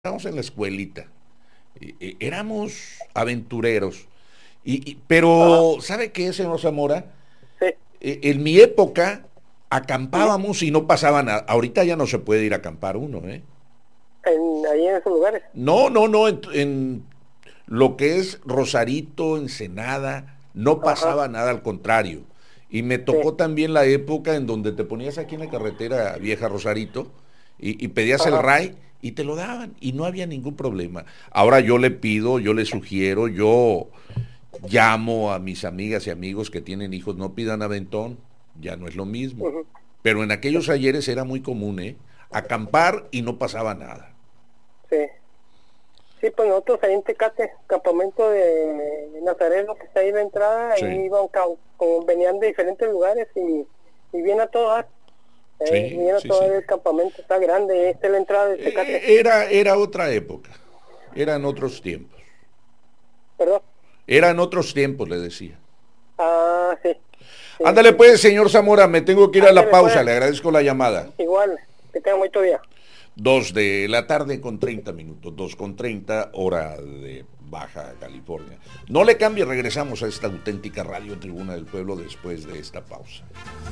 estábamos en la escuelita, éramos aventureros, pero ¿sabe qué, señor Zamora? Sí. En mi época acampábamos y no pasaba nada. Ahorita ya no se puede ir a acampar uno, ¿eh? Ahí en esos lugares. No, en lo que es Rosarito, Ensenada, no pasaba nada, al contrario. Y me tocó también la época en donde te ponías aquí en la carretera vieja Rosarito y pedías el RAI y te lo daban y no había ningún problema. Ahora yo le pido, yo le sugiero, yo llamo a mis amigas y amigos que tienen hijos, no pidan aventón, ya no es lo mismo. Pero en aquellos ayeres era muy común, ¿eh? Acampar y no pasaba nada. Sí. Sí, pues nosotros ahí en Tecate, campamento de Nazareno, que está ahí la entrada, Sí. ahí iban, venían de diferentes lugares y vienen a todas. Sí, vienen a sí, todo sí. el campamento, está grande, esta es la entrada de Tecate. Era otra época, eran otros tiempos. Perdón. Eran otros tiempos, le decía. Ah, sí. Sí. Ándale pues, señor Zamora, me tengo que ir a la Ándale, pausa, pues. le agradezco la llamada. Igual, que tengan muy buen día. 2 de la tarde con 30 minutos, 2:30, hora de Baja California. No le cambie, regresamos a esta auténtica radio Tribuna del Pueblo después de esta pausa.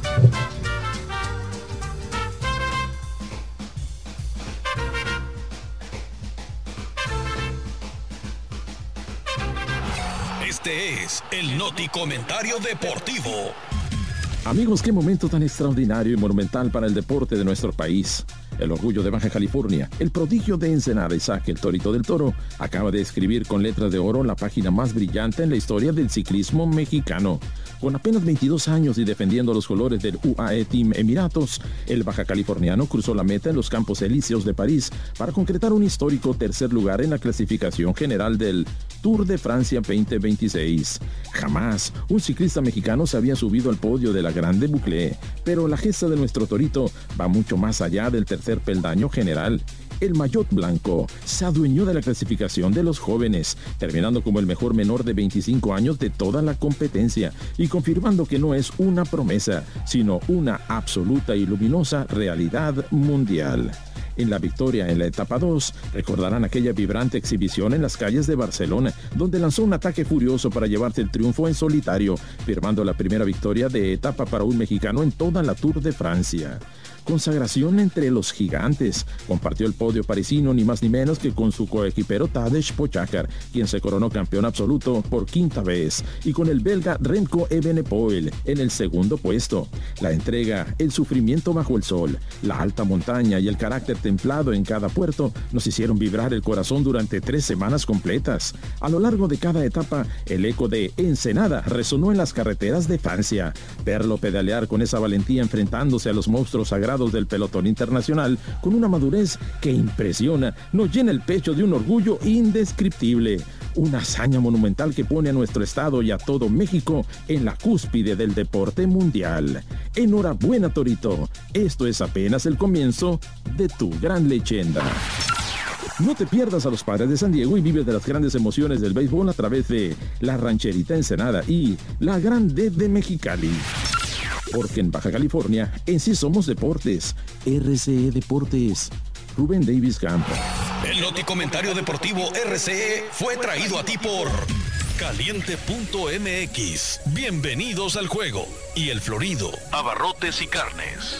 Este es el Noti Comentario Deportivo. Amigos, qué momento tan extraordinario y monumental para el deporte de nuestro país. El orgullo de Baja California, el prodigio de Ensenada, Isaac el Torito del Toro, acaba de escribir con letras de oro la página más brillante en la historia del ciclismo mexicano. Con apenas 22 años y defendiendo los colores del UAE Team Emiratos, el baja californiano cruzó la meta en los Campos Elíseos de París para concretar un histórico tercer lugar en la clasificación general del Tour de Francia 2026. Jamás un ciclista mexicano se había subido al podio de la Grande Boucle, pero la gesta de nuestro Torito va mucho más allá del tercer peldaño general. El maillot blanco se adueñó de la clasificación de los jóvenes, terminando como el mejor menor de 25 años de toda la competencia y confirmando que no es una promesa, sino una absoluta y luminosa realidad mundial. En la victoria en la etapa 2, recordarán aquella vibrante exhibición en las calles de Barcelona, donde lanzó un ataque furioso para llevarse el triunfo en solitario, firmando la primera victoria de etapa para un mexicano en toda la Tour de Francia. Consagración entre los gigantes. Compartió el podio parisino ni más ni menos que con su coequipero Tadej Pogačar, quien se coronó campeón absoluto por quinta vez, y con el belga Remco Evenepoel en el segundo puesto. La entrega, el sufrimiento bajo el sol, la alta montaña y el carácter templado en cada puerto nos hicieron vibrar el corazón durante 3 semanas completas. A lo largo de cada etapa, el eco de Ensenada resonó en las carreteras de Francia. Verlo pedalear con esa valentía enfrentándose a los monstruos sagrados del pelotón internacional con una madurez que impresiona, nos llena el pecho de un orgullo indescriptible. Una hazaña monumental que pone a nuestro estado y a todo México en la cúspide del deporte mundial. Enhorabuena, Torito. Esto es apenas el comienzo de tu gran leyenda. No te pierdas a los Padres de San Diego y vive de las grandes emociones del béisbol a través de La Rancherita Ensenada y La Grande de Mexicali. Porque en Baja California, en sí somos deportes. RCE Deportes. Rubén Davis Campo. El Noti Comentario Deportivo RCE fue traído a ti por Caliente.mx. Bienvenidos al juego. Y El Florido, abarrotes y carnes.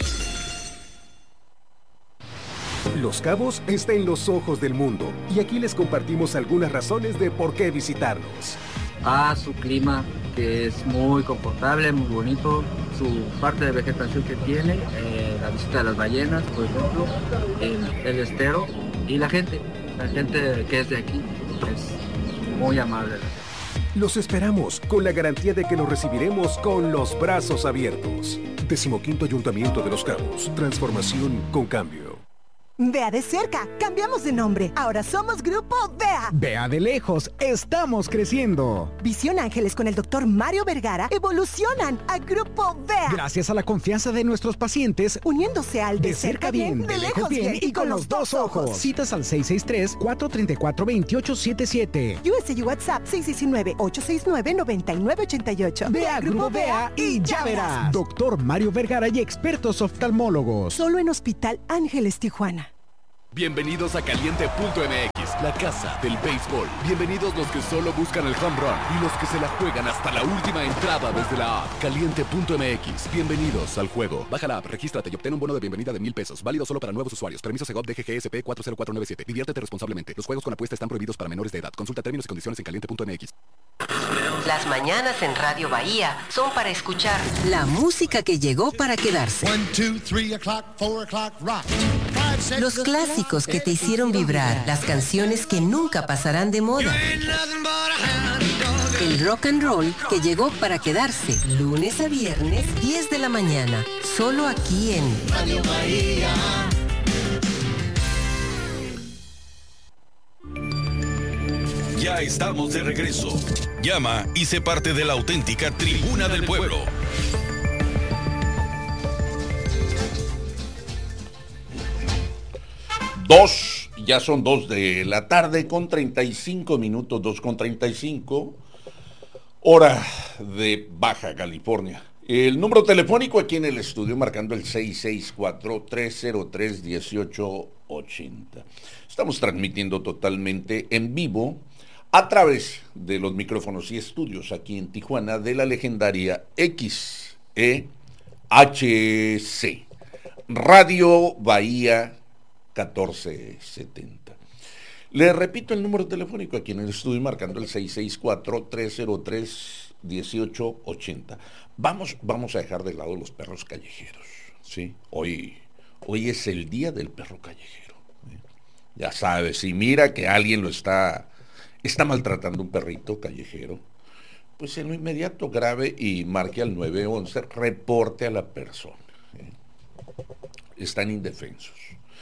Los Cabos está en los ojos del mundo y aquí les compartimos algunas razones de por qué visitarnos. Su clima, que es muy confortable, muy bonito, su parte de vegetación que tiene, la visita de las ballenas, por ejemplo, el estero y la gente que es de aquí es muy amable. Los esperamos con la garantía de que los recibiremos con los brazos abiertos. 15º Ayuntamiento de Los Cabos. Transformación con cambio. Vea de cerca, cambiamos de nombre. Ahora somos Grupo Vea. Vea de lejos, estamos creciendo. Visión Ángeles con el doctor Mario Vergara evolucionan a Grupo Vea. Gracias a la confianza de nuestros pacientes, uniéndose al de cerca bien, de lejos bien y con los dos ojos. Citas al 663-434-2877. USA y WhatsApp 619-869-9988. Ve a Grupo Vea y ya verás. Doctor Mario Vergara y expertos oftalmólogos. Solo en Hospital Ángeles Tijuana. Bienvenidos a Caliente.mx, la casa del béisbol. Bienvenidos los que solo buscan el home run y los que se la juegan hasta la última entrada desde la app. Caliente.mx, bienvenidos al juego. Baja la app, regístrate y obtén un bono de bienvenida de $1,000. Válido solo para nuevos usuarios. Permiso Segov DGGSP 40497. Diviértete responsablemente. Los juegos con apuesta están prohibidos para menores de edad. Consulta términos y condiciones en Caliente.mx. Las mañanas en Radio Bahía son para escuchar la música que llegó para quedarse. 1, 2, 3 o'clock, 4 o'clock, rock. Los clásicos que te hicieron vibrar, las canciones que nunca pasarán de moda. El rock and roll que llegó para quedarse, lunes a viernes, 10 de la mañana, solo aquí en Radio Bahía. Ya estamos de regreso. Llama y sé parte de la auténtica Tribuna del Pueblo. Ya son 2 de la tarde con 35 minutos, 2:35, hora de Baja California. El número telefónico aquí en el estudio marcando el 664-303-1880. Estamos transmitiendo totalmente en vivo a través de los micrófonos y estudios aquí en Tijuana de la legendaria XEHC, Radio Bahía 1470. Le repito el número telefónico aquí en el estudio marcando el 664-303-1880. Vamos a dejar de lado los perros callejeros, ¿sí? Hoy es el día del perro callejero, ¿sí? Ya sabes, si mira que alguien lo está maltratando un perrito callejero, pues en lo inmediato grabe y marque al 911, reporte a la persona, ¿sí? Están indefensos.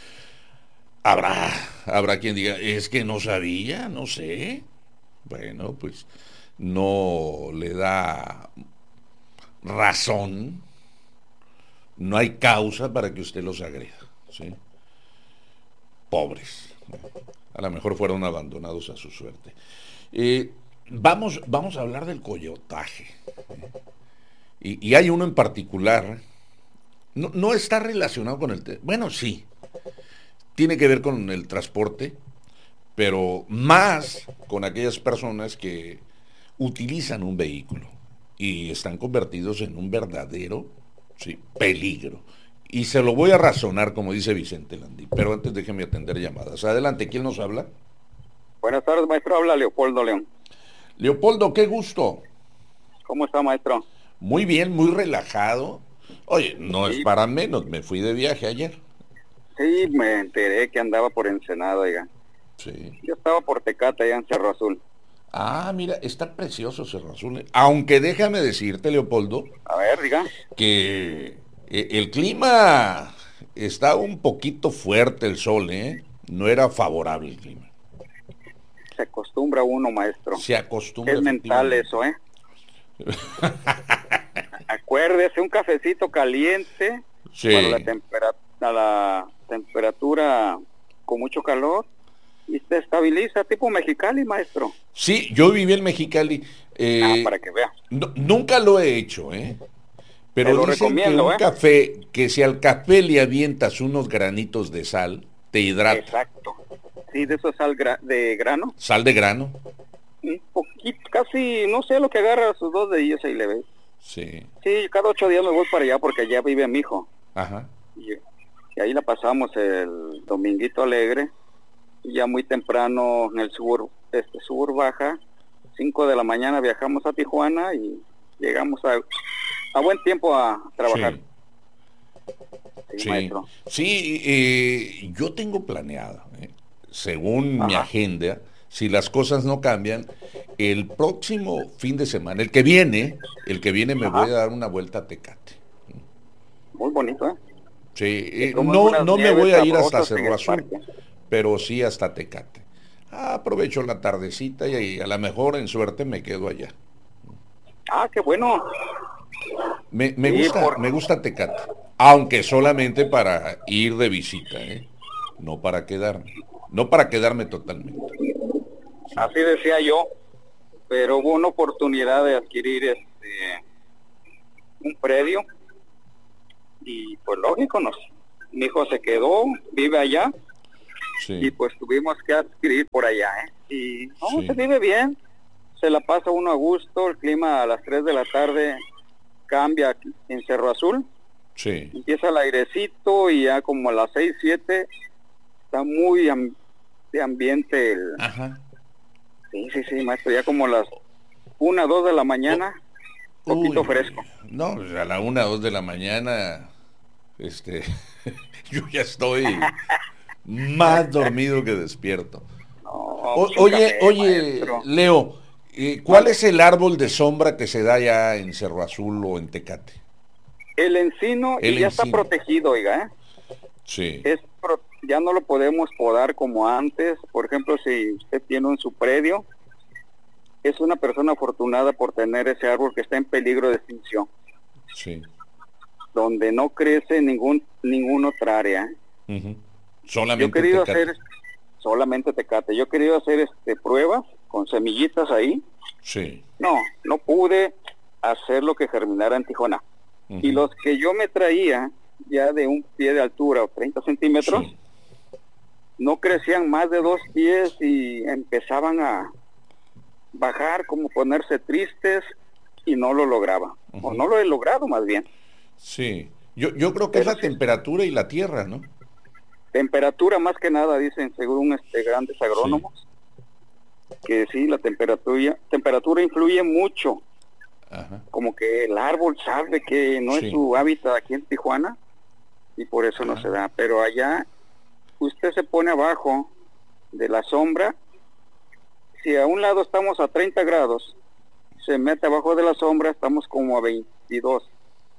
Habrá quien diga, es que no sabía, no sé. Bueno, pues no le da razón, no hay causa para que usted los agreda, ¿sí? Pobres, a lo mejor fueron abandonados a su suerte. Vamos a hablar del coyotaje. Y hay uno en particular, no está relacionado con el bueno, sí, tiene que ver con el transporte, pero más con aquellas personas que utilizan un vehículo y están convertidos en un verdadero, sí, peligro. Y se lo voy a razonar, como dice Vicente Landí, pero antes déjeme atender llamadas. Adelante, ¿quién nos habla? Buenas tardes, maestro, habla Leopoldo León. Leopoldo, qué gusto. ¿Cómo está, maestro? Muy bien, muy relajado. Oye, no es para menos, me fui de viaje ayer. Sí, me enteré que andaba por Ensenada, oiga. Sí. Yo estaba por Tecate, allá en Cerro Azul. Ah, mira, está precioso Cerro Azul. Aunque déjame decirte, Leopoldo. A ver, diga. Que el clima está un poquito fuerte, el sol, ¿eh? No era favorable el clima. Se acostumbra uno, maestro. Se acostumbra. Es mental eso, ¿eh? Acuérdese, un cafecito caliente, sí, para la temperatura con mucho calor, y se estabiliza, tipo Mexicali, maestro. Sí, yo viví en Mexicali. Para que vea. Nunca lo he hecho, pero lo dicen que un café, que si al café le avientas unos granitos de sal, te hidrata. Exacto. Sí, de eso sal de grano. Sal de grano. Un poquito, casi, no sé lo que agarra, sus 2 dedillos ahí le ve. Sí. Sí, cada 8 días me voy para allá porque allá vive mi hijo. Ajá. Y ahí la pasamos el dominguito alegre, y ya muy temprano en el sur baja, 5 de la mañana viajamos a Tijuana y llegamos a buen tiempo a trabajar. Sí, maestro. Sí, yo tengo planeado, según mi agenda, si las cosas no cambian, el próximo fin de semana, el que viene me voy a dar una vuelta a Tecate. Muy bonito, Sí, no me voy a ir hasta Cerro Azul, pero sí hasta Tecate. Aprovecho la tardecita y a lo mejor en suerte me quedo allá. Qué bueno. Me gusta Tecate, aunque solamente para ir de visita, no para quedarme totalmente. Sí. Así decía yo, pero hubo una oportunidad de adquirir un predio y pues lógico, mi hijo se quedó, vive allá y pues tuvimos que adquirir por allá, y no, se vive bien, se la pasa uno a gusto, el clima a las 3 de la tarde cambia en Cerro Azul, empieza el airecito y ya como a las 6, 7 está muy de ambiente sí, maestro, ya como las 1, 2 de la mañana, poquito fresco. No, a la 1, 2 de la mañana, yo ya estoy más dormido que despierto. Oye, maestro. Leo, ¿cuál es el árbol de sombra que se da ya en Cerro Azul o en Tecate? El encino, ya está protegido, oiga, Sí. Ya no lo podemos podar como antes. Por ejemplo, si usted tiene en su predio, es una persona afortunada por tener ese árbol que está en peligro de extinción. Sí. Donde no crece ninguna otra área. Solamente solamente Tecate. Yo he querido hacer pruebas con semillitas ahí. Sí. No pude hacer lo que germinara en Tijuana. Y los que yo me traía ya de un pie de altura o 30 centímetros, no crecían más de 2 pies y empezaban a bajar, como ponerse tristes, y no lo lograba. O no lo he logrado, más bien. Sí. Yo creo que es la temperatura y la tierra, ¿no? Temperatura más que nada, dicen, según grandes agrónomos, que sí, la temperatura influye mucho. Como que el árbol sabe que no es su hábitat aquí en Tijuana y por eso no se da. Pero allá usted se pone abajo de la sombra. Si a un lado estamos a 30 grados, se mete abajo de la sombra, estamos como a 22.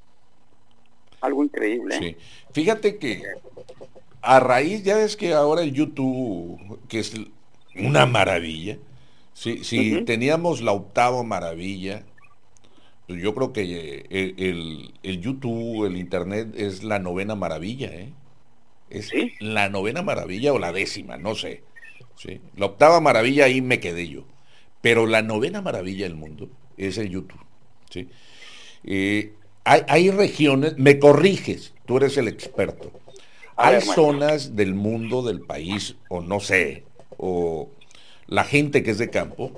Algo increíble. Sí. Fíjate que a raíz, ya ves que ahora el YouTube, que es una maravilla, si teníamos la 8ª maravilla, pues yo creo que el YouTube, el Internet es la 9ª maravilla, Es la 9ª maravilla o la 10ª, no sé. ¿Sí? La 8ª maravilla ahí me quedé yo. Pero la 9ª maravilla del mundo es el YouTube. ¿Sí? Hay regiones, me corriges, tú eres el experto. Hay zonas del mundo, del país, o no sé, o la gente que es de campo,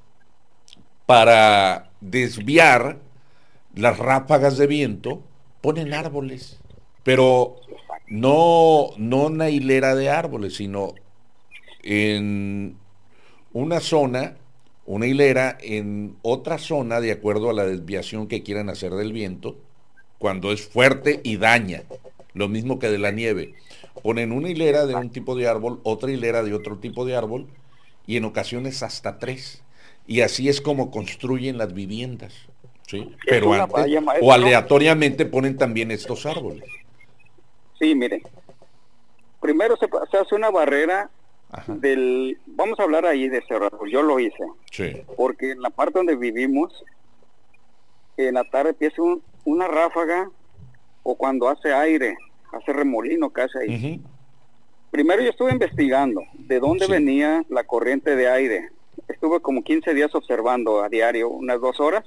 para desviar las ráfagas de viento, ponen árboles, pero no una hilera de árboles, sino en una zona, una hilera, en otra zona, de acuerdo a la desviación que quieran hacer del viento, cuando es fuerte y daña, lo mismo que de la nieve. Ponen una hilera de un tipo de árbol, otra hilera de otro tipo de árbol, y en ocasiones hasta 3. Y así es como construyen las viviendas, ¿sí? Pero antes, o aleatoriamente ponen también estos árboles. Sí, mire. Primero se hace una barrera vamos a hablar ahí de Cerro Azul. Yo lo hice. Sí. Porque en la parte donde vivimos, en la tarde empieza una ráfaga, o cuando hace aire, hace remolino casi ahí. Primero yo estuve investigando de dónde venía la corriente de aire. Estuve como 15 días observando a diario, unas 2 horas,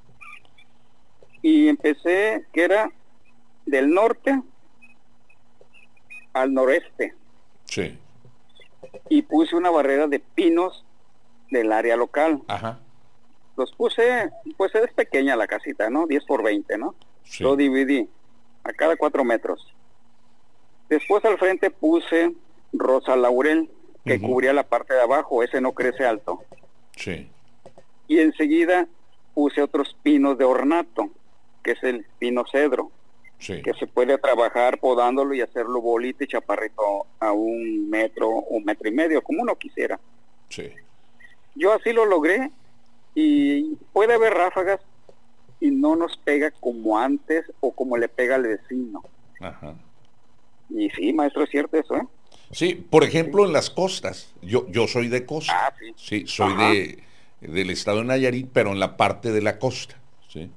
y empecé que era del norte al noreste. Sí. Y puse una barrera de pinos del área local. Los puse, pues es pequeña la casita, ¿no? 10 por 20, ¿no? Sí. Lo dividí a cada 4 metros. Después al frente puse rosa laurel, que cubría la parte de abajo, ese no crece alto. Sí. Y enseguida puse otros pinos de ornato, que es el pino cedro, que se puede trabajar podándolo y hacerlo bolita y chaparrito a 1 metro, 1,5 metros, como uno quisiera. Sí. Yo así lo logré, y puede haber ráfagas y no nos pega como antes o como le pega al vecino. Y sí, maestro, es cierto eso, ¿eh? Sí, por ejemplo, en las costas, yo soy de costa, soy del estado de Nayarit, pero en la parte de la costa, ¿sí?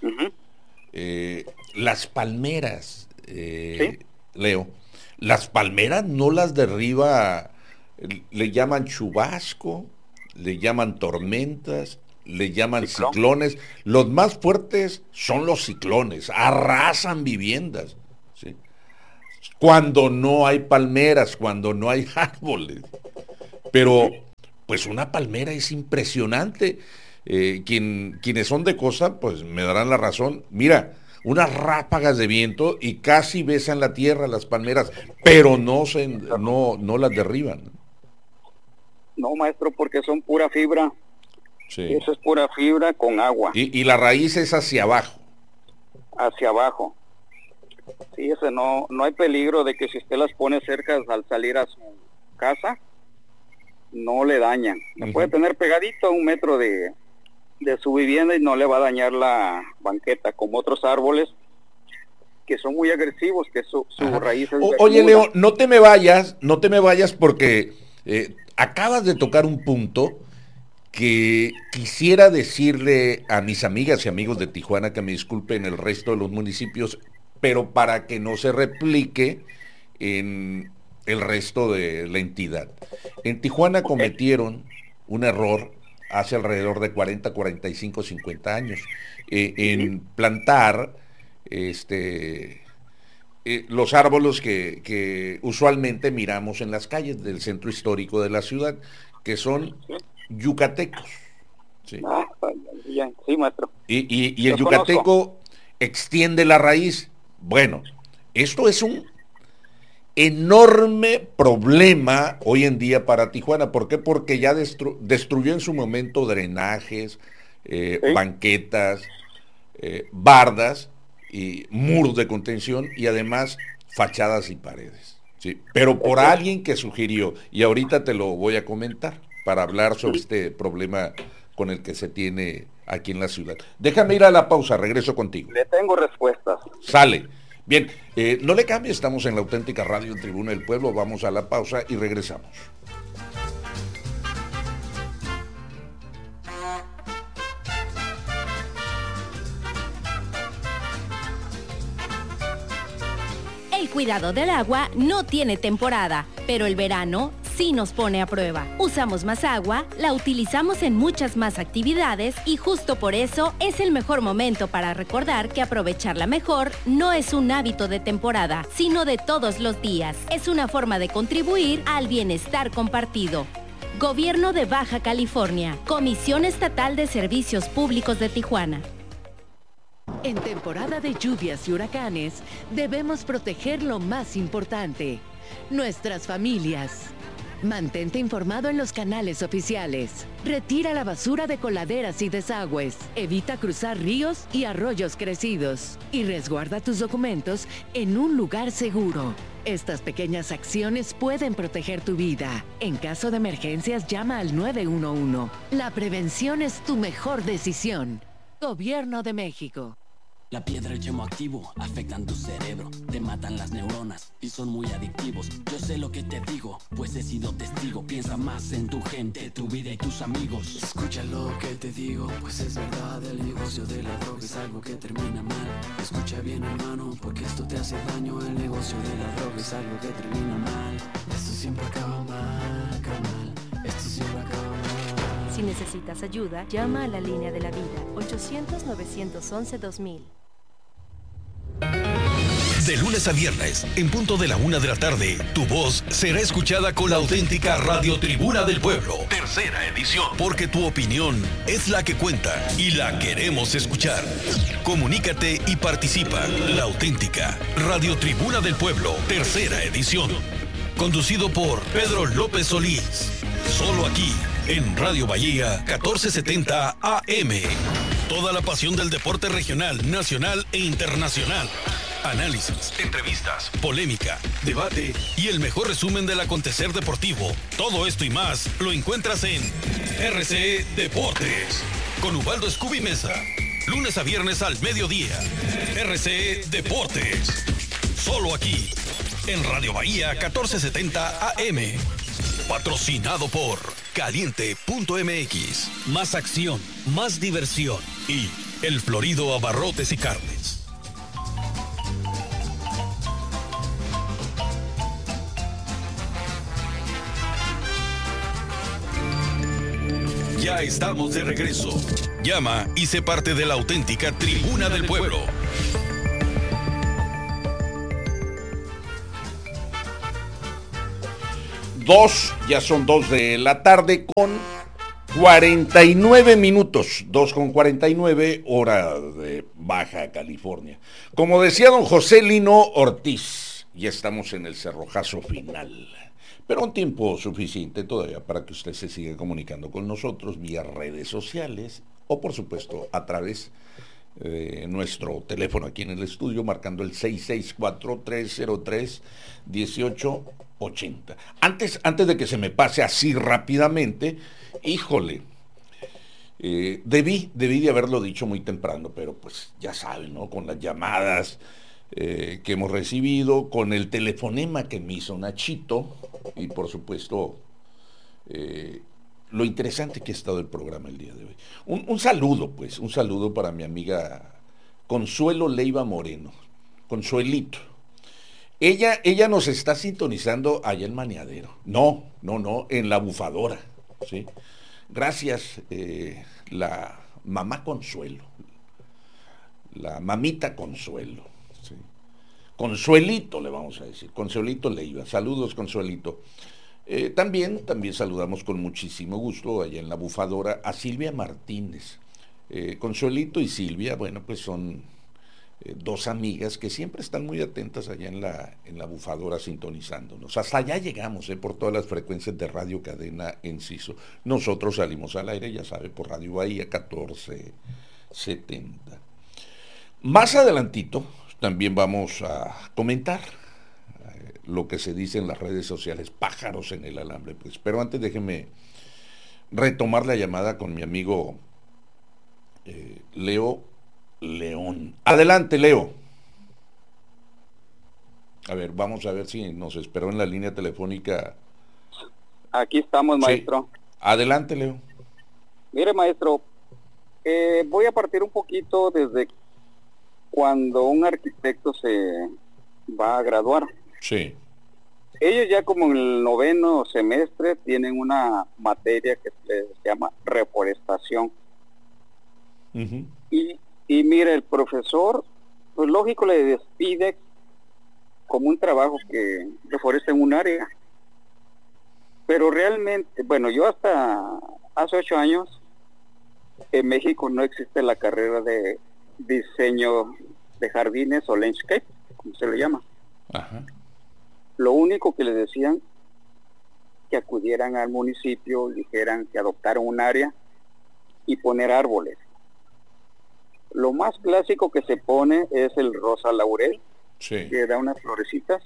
Las palmeras, Leo, las palmeras no las derriba, le llaman chubasco, le llaman tormentas, le llaman ciclones. Los más fuertes son los ciclones, arrasan viviendas, ¿sí? cuando no hay palmeras, cuando no hay árboles. Pero, pues una palmera es impresionante. Quienes son de costa, pues me darán la razón. Mira, unas ráfagas de viento y casi besan la tierra las palmeras, pero no las derriban. No, maestro, porque son pura fibra. Sí. Eso es pura fibra con agua. Y la raíz es hacia abajo. Hacia abajo. Sí, ese no hay peligro de que si usted las pone cerca al salir a su casa, no le dañan. Le puede tener pegadito a 1 metro de su vivienda y no le va a dañar la banqueta, como otros árboles que son muy agresivos, que su raíz es Oye, Leo, no te me vayas porque acabas de tocar un punto que quisiera decirle a mis amigas y amigos de Tijuana que me disculpen el resto de los municipios, pero para que no se replique en el resto de la entidad. En Tijuana cometieron un error hace alrededor de 40, 45, 50 años en plantar los árboles que usualmente miramos en las calles del centro histórico de la ciudad, que son yucatecos. Sí, sí, maestro. Y el yucateco extiende la raíz. Bueno, esto es un enorme problema hoy en día para Tijuana. ¿Por qué? Porque ya destruyó en su momento drenajes, banquetas, bardas y muros de contención y además fachadas y paredes. ¿Sí? Pero por alguien que sugirió, y ahorita te lo voy a comentar para hablar sobre este problema con el que se tiene aquí en la ciudad. Déjame ir a la pausa, regreso contigo. Le tengo respuestas. Sale. Bien, no le cambie, estamos en la auténtica radio en Tribuna del Pueblo, vamos a la pausa y regresamos. El cuidado del agua no tiene temporada, pero el verano sí nos pone a prueba. Usamos más agua, la utilizamos en muchas más actividades y justo por eso es el mejor momento para recordar que aprovecharla mejor no es un hábito de temporada, sino de todos los días. Es una forma de contribuir al bienestar compartido. Gobierno de Baja California, Comisión Estatal de Servicios Públicos de Tijuana. En temporada de lluvias y huracanes, debemos proteger lo más importante, nuestras familias. Mantente informado en los canales oficiales. Retira la basura de coladeras y desagües. Evita cruzar ríos y arroyos crecidos. Y resguarda tus documentos en un lugar seguro. Estas pequeñas acciones pueden proteger tu vida. En caso de emergencias, llama al 911. La prevención es tu mejor decisión. Gobierno de México. La piedra y el yemo activo afectan tu cerebro, te matan las neuronas y son muy adictivos. Yo sé lo que te digo, pues he sido testigo. Piensa más en tu gente, tu vida y tus amigos. Escucha lo que te digo, pues es verdad. El negocio de la droga es algo que termina mal. Escucha bien, hermano, porque esto te hace daño. El negocio de la droga es algo que termina mal. Esto siempre acaba mal, carnal. Esto siempre acaba mal. Si necesitas ayuda, llama a la línea de la vida, 800-911-2000. De lunes a viernes, en punto de la 1 de la tarde, tu voz será escuchada con la auténtica Radio Tribuna del Pueblo. Tercera edición. Porque tu opinión es la que cuenta y la queremos escuchar. Comunícate y participa. La auténtica Radio Tribuna del Pueblo. Tercera edición. Conducido por Pedro López Solís. Solo aquí, en Radio Bahía 1470 AM. Toda la pasión del deporte regional, nacional e internacional. Análisis, entrevistas, polémica, debate y el mejor resumen del acontecer deportivo. Todo esto y más lo encuentras en RCE Deportes con Ubaldo Scooby Mesa. Lunes a viernes al mediodía. RCE Deportes. Solo aquí, en Radio Bahía 1470 AM. Patrocinado por Caliente.mx. Más acción, más diversión y El Florido Abarrotes y Carnes. Ya estamos de regreso. Llama y sé parte de la auténtica Tribuna del Pueblo. ya son 2 de la tarde con 49 minutos, 2:49, hora de Baja California. Como decía don José Lino Ortiz, ya estamos en el cerrojazo final, pero un tiempo suficiente todavía para que usted se siga comunicando con nosotros vía redes sociales o por supuesto a través de nuestro teléfono aquí en el estudio, marcando el 664-303-1880. Antes de que se me pase así rápidamente, híjole, debí de haberlo dicho muy temprano, pero pues ya saben, ¿no? Con las llamadas que hemos recibido, con el telefonema que me hizo Nachito y por supuesto lo interesante que ha estado el programa el día de hoy. Un saludo para mi amiga Consuelo Leiva Moreno, Consuelito. Ella nos está sintonizando allá en Maniadero. No, en La Bufadora, ¿sí? Gracias, la mamá Consuelo, la mamita Consuelo, ¿sí? Consuelito le vamos a decir, Consuelito Leiva. Saludos, Consuelito. También saludamos con muchísimo gusto allá en La Bufadora a Silvia Martínez. Consuelito y Silvia, bueno, pues son dos amigas que siempre están muy atentas allá en la Bufadora sintonizándonos. Hasta allá llegamos, por todas las frecuencias de Radio Cadena Enciso. Nosotros salimos al aire, ya sabe, por Radio Bahía 1470. Más adelantito también vamos a comentar lo que se dice en las redes sociales, pájaros en el alambre, pues. Pero antes déjeme retomar la llamada con mi amigo Leo León. Adelante, Leo. A ver, vamos a ver si nos esperó en la línea telefónica. Aquí estamos, maestro. Sí. Adelante, Leo. Mire, maestro, voy a partir un poquito desde cuando un arquitecto se va a graduar. Sí. Ellos ya como en el 9º semestre tienen una materia que se llama reforestación. Uh-huh. Y mire, el profesor, pues lógico, le despide como un trabajo que reforesta en un área. Pero realmente, bueno, yo hasta hace 8 años, en México no existe la carrera de diseño de jardines o landscape, como se le llama. Ajá. Lo único que les decían que acudieran al municipio, dijeran que adoptaron un área y poner árboles. Lo más clásico que se pone es el rosa laurel, sí, que da unas florecitas.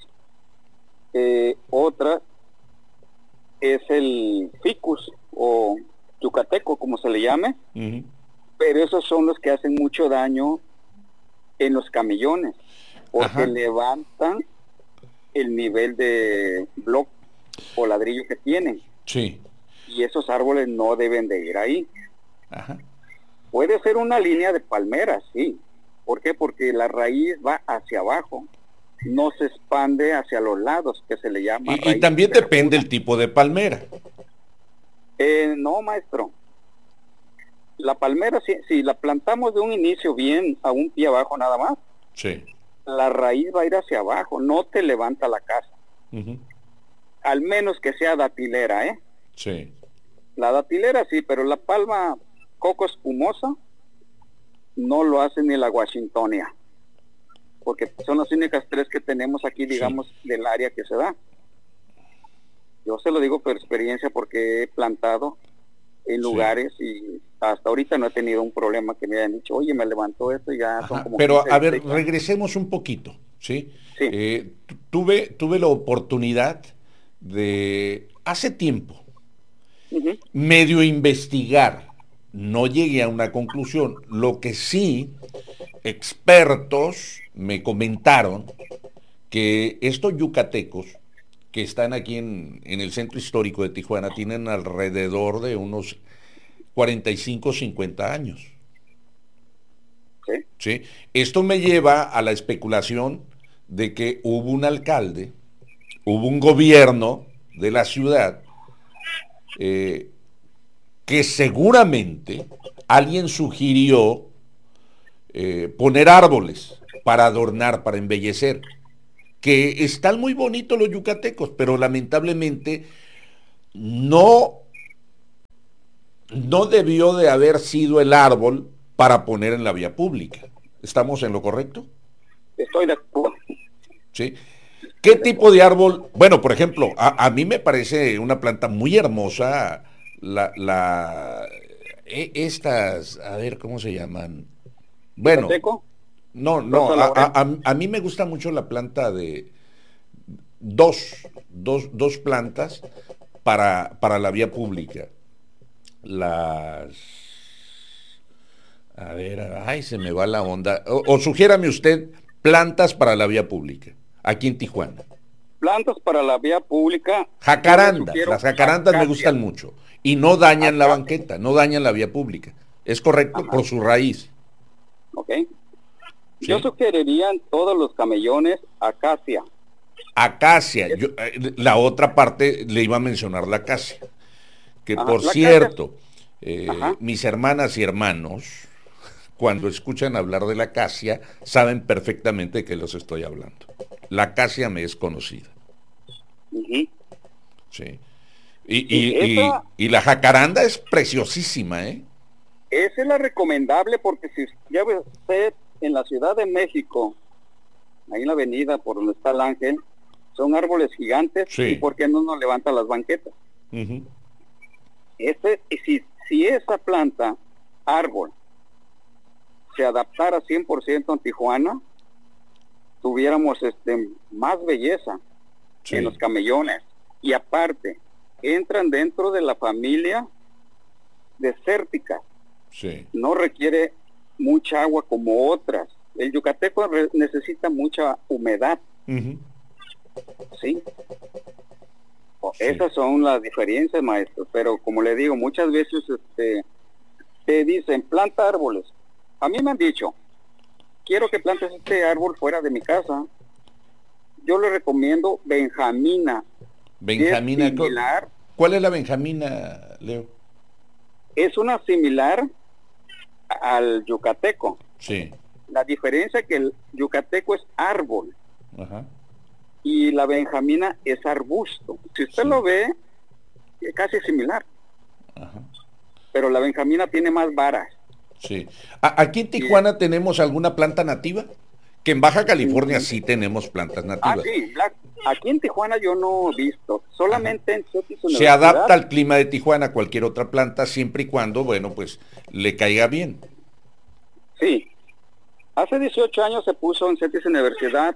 Otra es el ficus o yucateco, como se le llame. Uh-huh. Pero esos son los que hacen mucho daño en los camellones, porque ajá, levantan el nivel de bloque o ladrillo que tienen. Sí. Y esos árboles no deben de ir ahí. Ajá. Puede ser una línea de palmeras, sí. ¿Por qué? Porque la raíz va hacia abajo, no se expande hacia los lados, que se le llama y también depende el tipo de palmera. No, maestro. La palmera, si la plantamos de un inicio bien, a un pie abajo nada más, sí, la raíz va a ir hacia abajo, no te levanta la casa. Uh-huh. Al menos que sea datilera, Sí. La datilera sí, pero la palma coco espumosa no lo hace ni la Washingtonia, porque son las únicas 3 que tenemos aquí, digamos, sí, del área que se da. Yo se lo digo por experiencia porque he plantado en lugares, sí, y hasta ahorita no he tenido un problema que me hayan dicho, oye, me levantó esto y ya. Ajá, son como pero a ver, regresemos un poquito, ¿sí? Sí. Tuve la oportunidad de, hace tiempo, uh-huh, medio investigar. No llegué a una conclusión. Lo que sí, expertos me comentaron que estos yucatecos que están aquí en el centro histórico de Tijuana tienen alrededor de unos 45, 50 años. ¿Sí? ¿Sí? Esto me lleva a la especulación de que hubo un alcalde, hubo un gobierno de la ciudad que seguramente alguien sugirió poner árboles para adornar, para embellecer, que están muy bonitos los yucatecos, pero lamentablemente no debió de haber sido el árbol para poner en la vía pública. ¿Estamos en lo correcto? Estoy de acuerdo. ¿Sí? ¿Qué tipo de árbol? Bueno, por ejemplo, a mí me parece una planta muy hermosa, estas, a ver, ¿cómo se llaman? Bueno, no, a mí me gusta mucho la planta de dos plantas para la vía pública. A ver, ay, se me va la onda. O sugiérame usted plantas para la vía pública, aquí en Tijuana. Plantas para la vía pública. Jacarandas, las jacarandas me gustan mucho. Y no dañan la banqueta, no dañan la vía pública. ¿Es correcto? Ajá. Por su raíz. Ok. ¿Sí? Yo sugeriría en todos los camellones acacia. Acacia. La otra parte le iba a mencionar la acacia. Que por cierto, mis hermanas y hermanos, cuando escuchan hablar de la acacia, saben perfectamente de qué los estoy hablando. La acacia me es conocida. Sí. Y la jacaranda es preciosísima, ¿eh? Esa es la recomendable porque si ya ve usted en la Ciudad de México, ahí en la avenida por donde está el Ángel, son árboles gigantes, sí. ¿Y por qué no nos levanta las banquetas? Si esa planta, árbol, se adaptara 100% en Tijuana, tuviéramos más belleza en los camellones. Y aparte, entran dentro de la familia desértica. Sí. No requiere mucha agua como otras. El yucateco necesita mucha humedad. ¿Sí? Esas son las diferencias, maestro. Pero como le digo, muchas veces te dicen, planta árboles. A mí me han dicho, quiero que plantes este árbol fuera de mi casa. Yo le recomiendo benjamina. Benjamina, similar, ¿cuál es la benjamina, Leo? Es una similar al yucateco. Sí. La diferencia es que el yucateco es árbol. Y la benjamina es arbusto. Si usted lo ve, es casi similar. Pero la benjamina tiene más varas. Sí. ¿Aquí en Tijuana tenemos alguna planta nativa? Que en Baja California sí tenemos plantas nativas. Sí, aquí en Tijuana yo no he visto, solamente en Cetis Universidad. Se adapta al clima de Tijuana cualquier otra planta siempre y cuando, bueno, pues le caiga bien. Sí, hace 18 años se puso en Cetis Universidad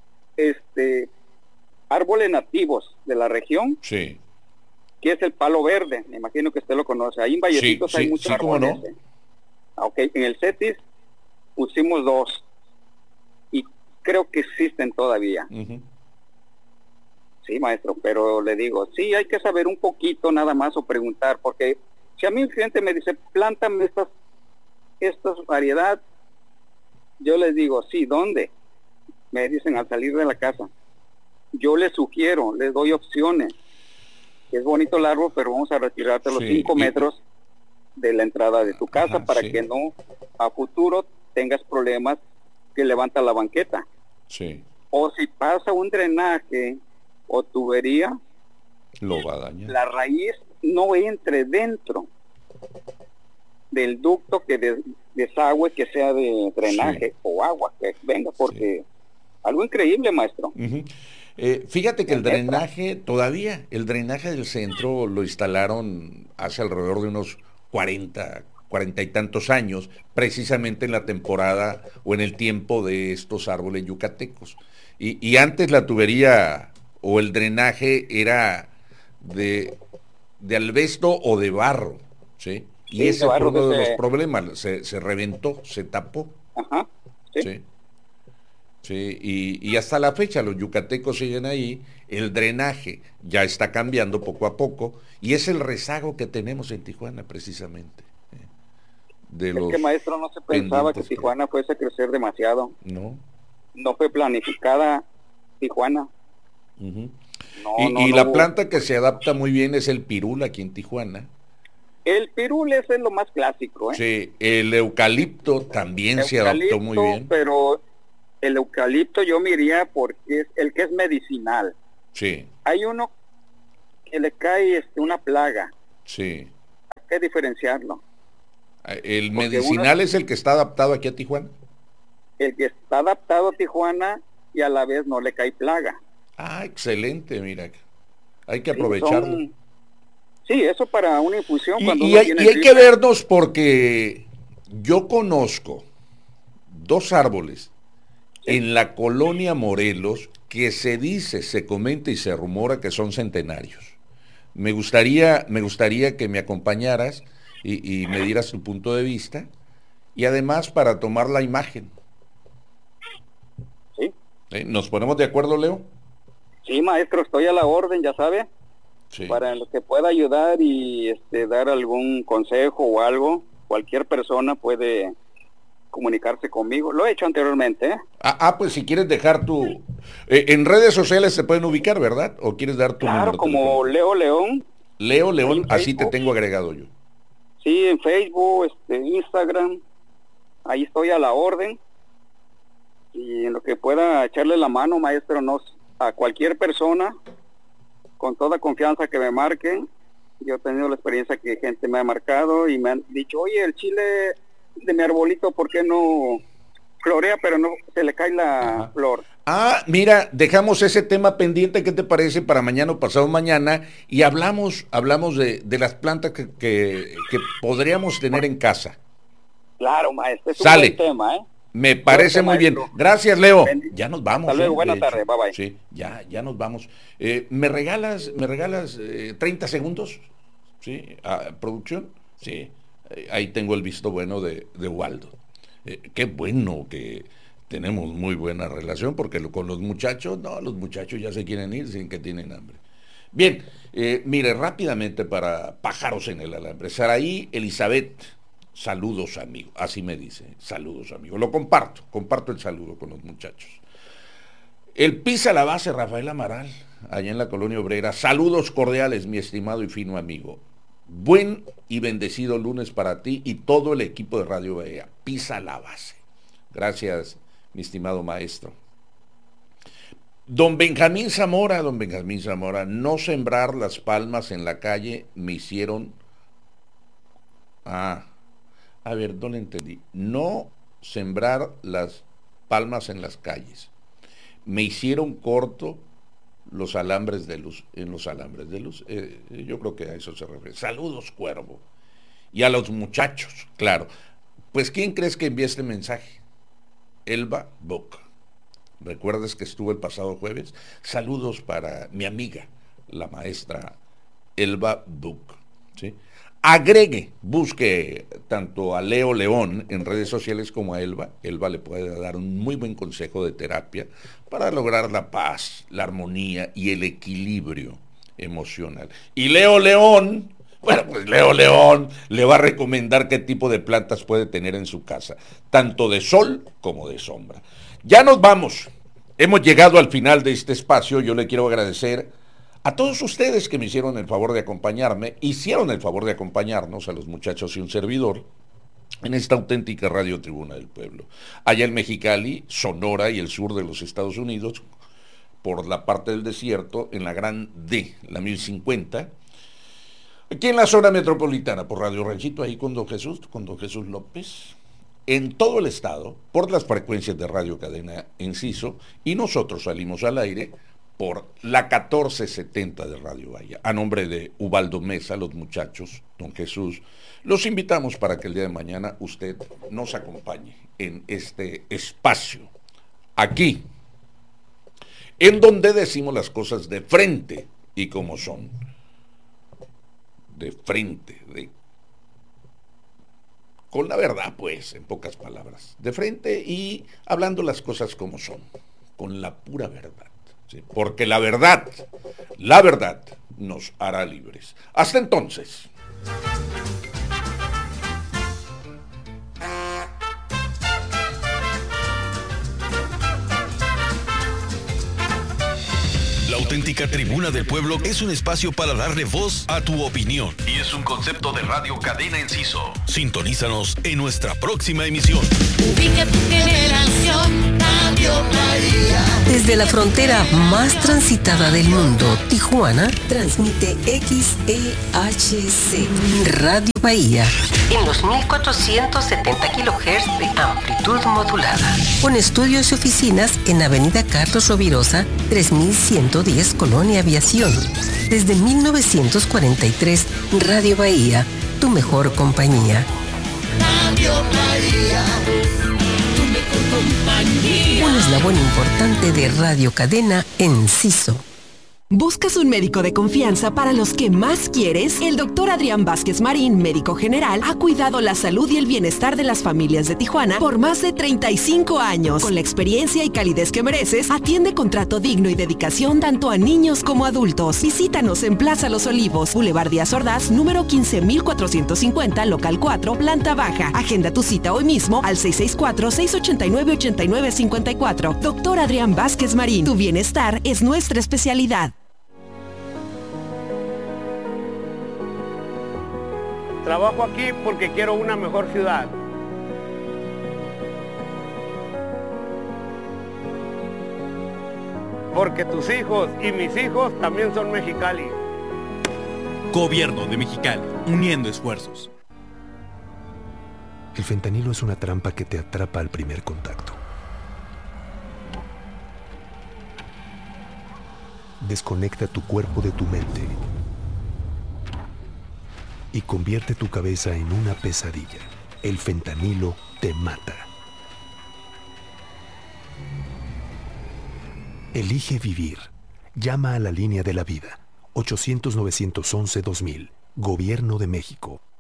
árboles nativos de la región. Sí. Que es el palo verde, me imagino que usted lo conoce. Ahí en Vallecitos hay muchos árboles. ¿Cómo no? Ok, en el Cetis pusimos 2. Y creo que existen todavía. Sí, maestro, pero le digo, sí hay que saber un poquito nada más o preguntar, porque si a mí un cliente me dice, plántame estas variedades, yo les digo, sí, ¿dónde? Me dicen al salir de la casa. Yo les sugiero, les doy opciones. Es bonito el árbol, pero vamos a retirarte los 5 metros de la entrada de tu casa para que no a futuro tengas problemas que levanta la banqueta. Sí. O si pasa un drenaje o tubería, lo va a dañar. La raíz no entre dentro del ducto que desagüe, que sea de drenaje o agua, que venga, porque algo increíble, maestro. Fíjate que el drenaje, todavía, el drenaje del centro lo instalaron hace alrededor de unos 40 y tantos años, precisamente en la temporada o en el tiempo de estos árboles yucatecos. Y antes la tubería o el drenaje era de albesto o de barro, ¿sí? Y ese fue uno de los problemas, se reventó, se tapó. Sí, y hasta la fecha los yucatecos siguen ahí, el drenaje ya está cambiando poco a poco, y es el rezago que tenemos en Tijuana precisamente. Es que, maestro, no se pensaba que Tijuana fuese a crecer demasiado. No fue planificada Tijuana. Y la planta que se adapta muy bien es el pirul aquí en Tijuana. El pirul es lo más clásico, Sí, el eucalipto también se adaptó muy bien. Pero el eucalipto yo me iría porque es el que es medicinal. Sí. Hay uno que le cae una plaga. Sí. Hay que diferenciarlo. ¿El medicinal es el que está adaptado aquí a Tijuana? El que está adaptado a Tijuana y a la vez no le cae plaga. Ah, excelente, mira. Hay que aprovecharlo. Sí, eso para una infusión. Y hay que vernos porque yo conozco 2 árboles en la colonia Morelos que se comenta y se rumora que son centenarios. Me gustaría que me acompañaras y me dieras tu punto de vista y además para tomar la imagen. Sí. ¿Nos ponemos de acuerdo, Leo? Sí, maestro, estoy a la orden, ya sabe. Sí. Para lo que pueda ayudar y dar algún consejo o algo, cualquier persona puede comunicarse conmigo. Lo he hecho anteriormente, ¿eh? Pues si quieres dejar tu... en redes sociales se pueden ubicar, ¿verdad? ¿O quieres dar tu número? Claro, como Leo León. Leo León, así te tengo agregado yo. Sí, en Facebook, Instagram, ahí estoy a la orden. Y en lo que pueda echarle la mano, maestro, a cualquier persona, con toda confianza que me marquen. Yo he tenido la experiencia que gente me ha marcado y me han dicho, oye, el chile de mi arbolito, ¿por qué no florea, pero no se le cae la flor? Mira, dejamos ese tema pendiente, ¿qué te parece? Para mañana o pasado mañana, y hablamos de las plantas que podríamos tener en casa. Claro, maestro, es un Sale. buen tema, ¿eh? Me parece muy bien. Gracias, Leo. Ya nos vamos. Hasta luego, buenas tardes, bye bye. Sí, ya nos vamos. ¿Me regalas 30 segundos? ¿Sí? ¿Producción? Sí. Ahí tengo el visto bueno de Waldo. Qué bueno que tenemos muy buena relación, porque con los muchachos, los muchachos ya se quieren ir sin que tienen hambre. Bien, mire, rápidamente para pájaros en el alambre. Saraí Elizabeth, saludos amigo, así me dice, saludos amigo. Lo comparto el saludo con los muchachos. El Pisa la Base, Rafael Amaral, allá en la Colonia Obrera. Saludos cordiales, mi estimado y fino amigo. Buen y bendecido lunes para ti y todo el equipo de Radio Bahía. Pisa la Base. Gracias, mi estimado maestro. Don Benjamín Zamora, no sembrar las palmas en la calle me hicieron... A ver, no le entendí. No sembrar las palmas en las calles. Me hicieron corto los alambres de luz, yo creo que a eso se refiere. Saludos, Cuervo. Y a los muchachos, claro. Pues, ¿quién crees que envía este mensaje? Elba Boca. ¿Recuerdas que estuvo el pasado jueves? Saludos para mi amiga, la maestra Elba Boca. ¿Sí? Busque tanto a Leo León en redes sociales como a Elba. Elba le puede dar un muy buen consejo de terapia para lograr la paz, la armonía y el equilibrio emocional. Y Leo León le va a recomendar qué tipo de plantas puede tener en su casa, tanto de sol como de sombra. Ya nos vamos. Hemos llegado al final de este espacio. Yo le quiero agradecer a todos ustedes que me hicieron el favor de acompañarme, hicieron el favor de acompañarnos, a los muchachos y un servidor, en esta auténtica Radio Tribuna del Pueblo. Allá en Mexicali, Sonora y el sur de los Estados Unidos, por la parte del desierto, en la Gran D, la 1050. Aquí en la zona metropolitana, por Radio Ranchito, ahí con don Jesús López. En todo el estado, por las frecuencias de Radio Cadena Enciso, y nosotros salimos al aire por la 1470 de Radio Bahía. A nombre de Ubaldo Mesa, los muchachos, don Jesús, los invitamos para que el día de mañana usted nos acompañe en este espacio, aquí, en donde decimos las cosas de frente y como son. De frente, con la verdad, pues, en pocas palabras. De frente y hablando las cosas como son, con la pura verdad. ¿Sí? Porque la verdad nos hará libres. Hasta entonces. La auténtica Tribuna del Pueblo es un espacio para darle voz a tu opinión y es un concepto de Radio Cadena Enciso. Sintonízanos en nuestra próxima emisión. Ubica tu generación. Desde la frontera más transitada del mundo, Tijuana, transmite XEHC, Radio Bahía, en los 1470 kHz de amplitud modulada, con estudios y oficinas en Avenida Carlos Rovirosa, 3110, Colonia Aviación. Desde 1943, Radio Bahía, tu mejor compañía. Radio Bahía, tu mejor compañía. Un eslabón importante de Radio Cadena Enciso. ¿Buscas un médico de confianza para los que más quieres? El doctor Adrián Vázquez Marín, médico general, ha cuidado la salud y el bienestar de las familias de Tijuana por más de 35 años. Con la experiencia y calidez que mereces, atiende con trato digno y dedicación tanto a niños como adultos. Visítanos en Plaza Los Olivos, Boulevard Díaz Ordaz, número 15450, local 4, planta baja. Agenda tu cita hoy mismo al 664-689-8954. Doctor Adrián Vázquez Marín, tu bienestar es nuestra especialidad. Trabajo aquí porque quiero una mejor ciudad. Porque tus hijos y mis hijos también son Mexicali. Gobierno de Mexicali, uniendo esfuerzos. El fentanilo es una trampa que te atrapa al primer contacto. Desconecta tu cuerpo de tu mente y convierte tu cabeza en una pesadilla. El fentanilo te mata. Elige vivir. Llama a la línea de la vida. 800-911-2000. Gobierno de México.